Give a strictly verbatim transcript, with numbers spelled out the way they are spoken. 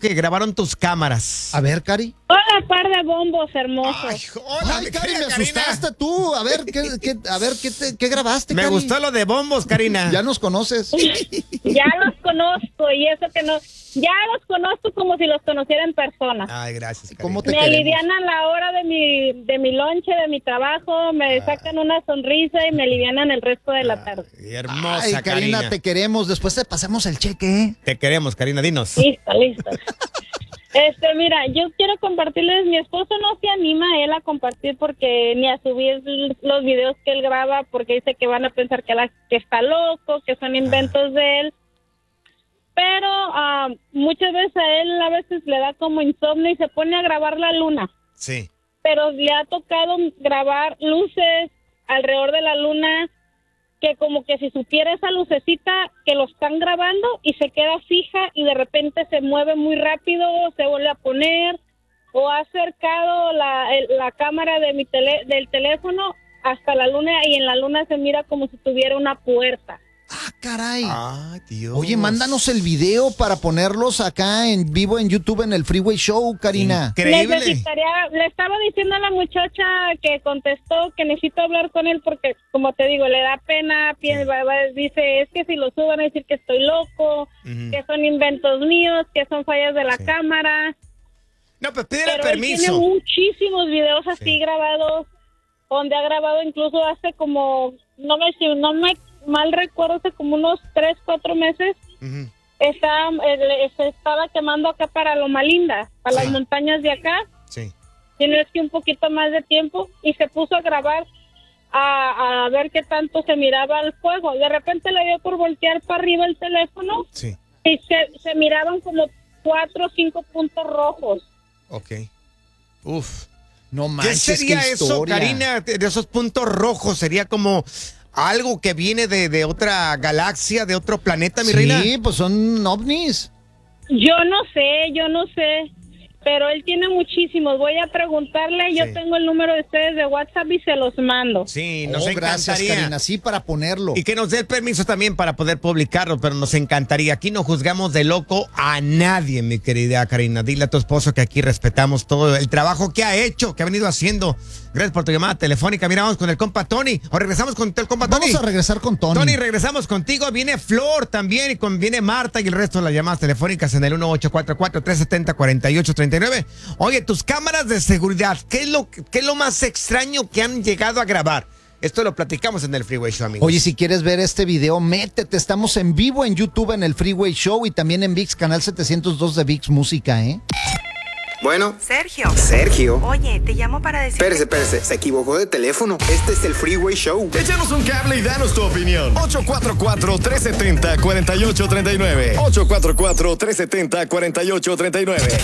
que grabaron tus cámaras. A ver, Cari. Hola, par de bombos hermosos. Ay, hola, Ay, mi Cari, querida me Karina. asustaste tú. A ver, ¿qué, qué, a ver, ¿qué, te- qué grabaste, Me Cari? gustó lo de bombos, Karina. Ya nos conoces. Ya los conozco y eso que no... Ya los conozco como si los conociera en persona. Ay, gracias, Karina. ¿Cómo te Me queremos? alivianan la hora de mi, de mi lonche, de mi trabajo, me sacan una sonrisa y me alivianan el resto de la tarde. Ay, hermosa, Ay, Karina, Karina. te queremos. Después te pasamos el cheque, ¿eh? Te queremos, Karina, dinos. Listo, listo. Este, mira, yo quiero compartirles, mi esposo no se anima a él a compartir porque ni a subir los videos que él graba porque dice que van a pensar que, la, que está loco, que son inventos de él. Pero ah, muchas veces a él a veces le da como insomnio y se pone a grabar la luna. Sí. Pero le ha tocado grabar luces alrededor de la luna que como que si supiera esa lucecita que lo están grabando y se queda fija y de repente se mueve muy rápido, se vuelve a poner o ha acercado la, el- la cámara de mi tele, del teléfono hasta la luna y en la luna se mira como si tuviera una puerta. Ah, caray. Ay, Dios. Oye, mándanos el video para ponerlos acá en vivo en YouTube en el Freeway Show, Karina. Increíble. Necesitaría, le estaba diciendo a la muchacha que contestó que necesito hablar con él porque, como te digo, le da pena, piensa, va- va- dice, es que si lo suban a decir que estoy loco, Ujú. que son inventos míos, que son fallas de la Sí. cámara. No, pues pídele Pero él tiene permiso. muchísimos videos así Sí. grabados, donde ha grabado incluso hace como, no me, si no me mal recuerdo, hace como unos tres, cuatro meses, Ujú. está, eh, se estaba quemando acá para Loma Linda, para Sí. las montañas de acá. Sí. Tienes que un poquito más de tiempo y se puso a grabar a, a ver qué tanto se miraba el fuego. De repente le dio por voltear para arriba el teléfono Sí. y se, se miraban como cuatro o cinco puntos rojos. Ok. Uf. No ¿Qué manches, sería qué eso, historia. Karina? De de esos puntos rojos. ¿Sería como algo que viene de, de otra galaxia, de otro planeta, mi reina? Sí, pues son ovnis. Yo no sé, yo no sé, pero él tiene muchísimos. Voy a preguntarle, yo Sí. tengo el número de ustedes de WhatsApp y se los mando. Sí, nos Oh, encantaría. gracias, Karina. Sí, para ponerlo. Y que nos dé el permiso también para poder publicarlo, pero nos encantaría. Aquí no juzgamos de loco a nadie, mi querida Karina. Dile a tu esposo que aquí respetamos todo el trabajo que ha hecho, que ha venido haciendo. Gracias por tu llamada telefónica. Mira, vamos con el compa Tony. O regresamos con el compa Tony. Vamos a regresar con Tony. Tony, regresamos contigo. Viene Flor también y con, viene Marta y el resto de las llamadas telefónicas en el uno ocho cuatro cuatro, tres siete cero, cuatro ocho tres nueve. Oye, tus cámaras de seguridad, ¿qué es lo, qué es lo más extraño que han llegado a grabar? Esto lo platicamos en el Freeway Show, amigos. Oye, si quieres ver este video, métete. Estamos en vivo en YouTube en el Freeway Show y también en ViX, canal setecientos dos de ViX Música, ¿eh? Bueno, Sergio. Sergio. Oye, te llamo para decir. Espérese, espérese, se equivocó de teléfono. Este es el Freeway Show. Échanos un cable y danos tu opinión. ocho cuatro cuatro, tres siete cero, cuatro ocho tres nueve. ocho cuatro cuatro, tres siete cero, cuatro ocho tres nueve.